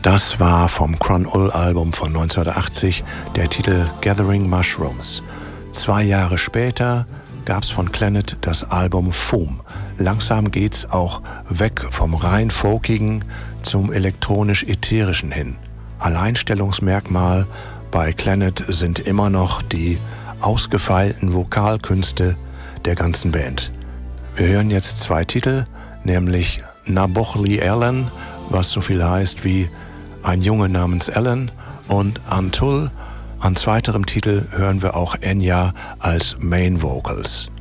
Das war vom Cron-Ull-Album von 1980 der Titel Gathering Mushrooms. 2 Jahre später gab's von Clannad das Album Foam. Langsam geht's auch weg vom rein folkigen zum elektronisch-ätherischen hin. Alleinstellungsmerkmal bei Clannad sind immer noch die ausgefeilten Vokalkünste der ganzen Band. Wir hören jetzt 2 Titel, nämlich Nabochli Alan, was so viel heißt wie ein Junge namens Alan, und Antul. An zweiterem Titel hören wir auch Enya als Main Vocals.